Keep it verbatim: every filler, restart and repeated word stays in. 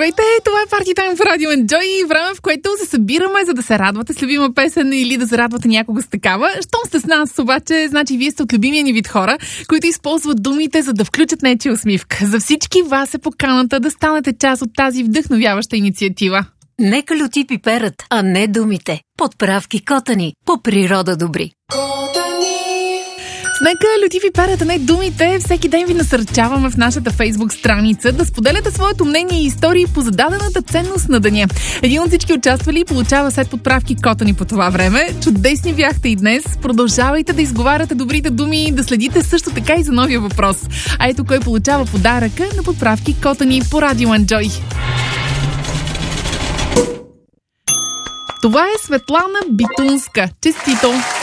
Здравейте, това е Party Time в Радио Enjoy, време, в което се събираме, за да се радвате с любима песен или да зарадвате някого с такава. Щом сте с нас, обаче, значи вие сте от любимия ни вид хора, които използват думите, за да включат нечия усмивка. За всички вас е поканата да станете част от тази вдъхновяваща инициатива. Нека люти пиперът, а не думите. Подправки Котани. По природа добри. Нека люти пиперът, а не думите. Всеки ден ви насърчаваме в нашата Фейсбук страница да споделяте своето мнение и истории по зададената ценност на деня. Един от всички участвали получава сет подправки Котани по това време. Чудесни бяхте и днес. Продължавайте да изговаряте добрите думи и да следите също така и за новия въпрос. А ето кой получава подаръка на подправки Котани по Радио Enjoy. Това е Светлана Битунска. Честито!